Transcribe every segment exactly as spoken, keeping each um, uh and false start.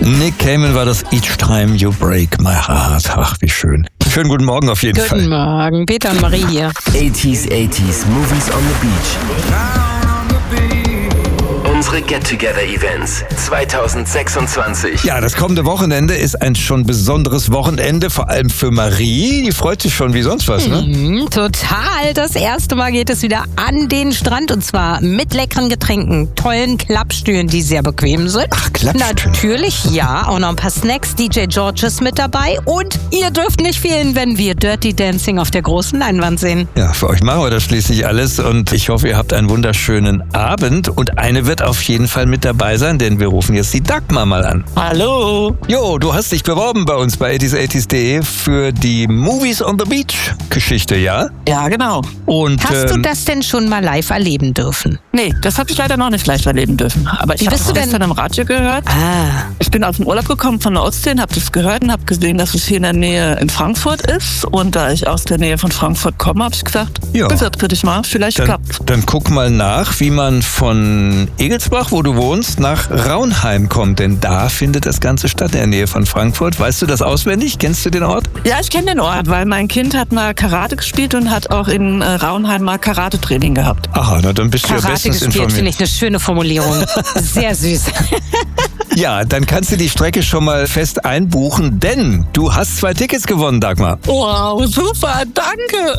Nick Cayman war das Each Time You Break My Heart. Ach, wie schön. Schönen guten Morgen auf jeden Guten Fall. Guten Morgen, Peter und Marie hier. eighties, eighties, Movies on the Beach. Unsere Get-Together-Events zwanzig sechsundzwanzig. Ja, das kommende Wochenende ist ein schon besonderes Wochenende, vor allem für Marie. Die freut sich schon wie sonst was, ne? Mhm, total. Das erste Mal geht es wieder an den Strand und zwar mit leckeren Getränken, tollen Klappstühlen, die sehr bequem sind. Ach, Klappstühle. Natürlich, ja. Auch noch ein paar Snacks. D J George ist mit dabei und ihr dürft nicht fehlen, wenn wir Dirty Dancing auf der großen Leinwand sehen. Ja, für euch machen wir das schließlich alles und ich hoffe, ihr habt einen wunderschönen Abend und eine wird auf jeden Fall mit dabei sein, denn wir rufen jetzt die Dagmar mal an. Hallo. Jo, du hast dich beworben bei uns bei eighties eighties punkt de für die Movies on the Beach Geschichte, ja? Ja, genau. Und Hast du ähm, das denn schon mal live erleben dürfen? Nee, das habe ich leider noch nicht live erleben dürfen. Aber ich Wie habe bist es du denn- gestern im Radio gehört. Ah. Ich bin aus dem Urlaub gekommen von der Ostsee und habe das gehört und habe gesehen, dass es hier in der Nähe in Frankfurt ist. Und da ich aus der Nähe von Frankfurt komme, habe ich gesagt, Ja. bewirb für dich mal, vielleicht Dann, klappt's. dann guck mal nach, wie man von Egelsbach, wo du wohnst, nach Raunheim kommt. Denn da findet das Ganze statt, in der Nähe von Frankfurt. Weißt du das auswendig? Kennst du den Ort? Ja, ich kenne den Ort, weil mein Kind hat mal Karate gespielt und hat auch in äh, Raunheim mal Karate-Training gehabt. Aha, na dann bist du ja Karate bestens gespielt, finde informiert. ich eine schöne Formulierung. Sehr süß. Ja, dann kannst du die Strecke schon mal fest einbuchen, denn du hast zwei Tickets gewonnen, Dagmar. Wow, super, danke.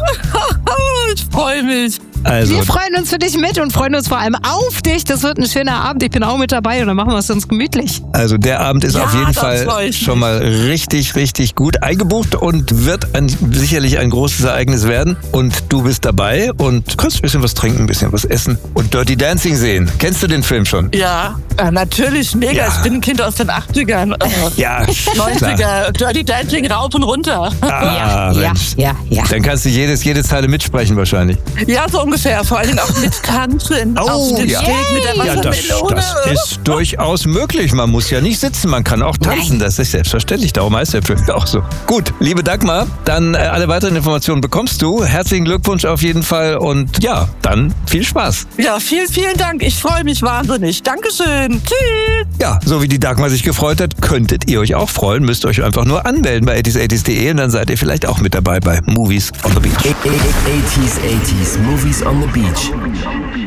Ich freue mich. Also, Wir freuen uns für dich mit und freuen uns vor allem auf dich. Das wird ein schöner Abend. Ich bin auch mit dabei und dann machen wir es uns gemütlich. also der Abend ist Ja, auf jeden das Fall freut mich. schon mal richtig, richtig gut eingebucht und wird ein, sicherlich ein großes Ereignis werden. Und du bist dabei und kannst ein bisschen was trinken, ein bisschen was essen und Dirty Dancing sehen. Kennst du den Film schon? Ja, äh, natürlich, mega. Ja. Ich bin ein Kind aus den achtzigern. Äh, Ja, klar. neunziger, Dirty Dancing rauf und runter. Ah, ja, Mensch. ja, ja. Dann kannst du jedes, jede Zeile mitsprechen wahrscheinlich. Ja, so ungefähr. Vor allen Dingen auch mit Tanzen. Oh, auf dem ja. Steg mit der Ja, das, Wassermelone. das ist durchaus möglich. Man muss ja nicht sitzen, man kann auch tanzen. Das ist selbstverständlich. Darum heißt der Film auch so. Gut, liebe Dagmar, dann äh, alle weiteren Informationen bekommst du. Herzlichen Glückwunsch auf jeden Fall und ja, dann viel Spaß. Ja, vielen, vielen Dank. Ich freue mich wahnsinnig. Dankeschön. Tschüss. Ja, so wie die Dagmar sich gefreut hat, könntet ihr euch auch freuen. Müsst euch einfach nur anmelden bei eighties eighties punkt de und dann seid ihr vielleicht auch mit dabei bei Movies on the Beach. eighties, eighties, Movies on the Beach.